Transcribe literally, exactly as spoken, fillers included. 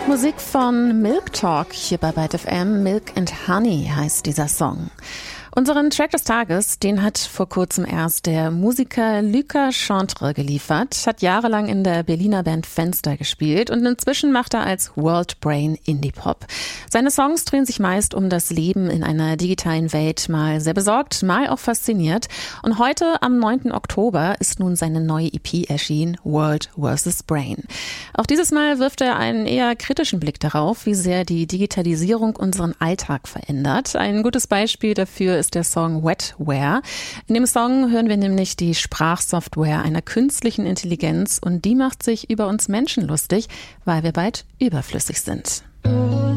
Musik von Milk Talk hier bei Byte F M. Milk and Honey heißt dieser Song. Unseren Track des Tages, den hat vor kurzem erst der Musiker Luca Chantre geliefert, hat jahrelang in der Berliner Band Fenster gespielt und inzwischen macht er als World Brain Indie-Pop. Seine Songs drehen sich meist um das Leben in einer digitalen Welt, mal sehr besorgt, mal auch fasziniert. Und heute, am neunten Oktober, ist nun seine neue E P erschienen, World versus. Brain. Auch dieses Mal wirft er einen eher kritischen Blick darauf, wie sehr die Digitalisierung unseren Alltag verändert. Ein gutes Beispiel dafür ist der Song Wetware. In dem Song hören wir nämlich die Sprachsoftware einer künstlichen Intelligenz und die macht sich über uns Menschen lustig, weil wir bald überflüssig sind.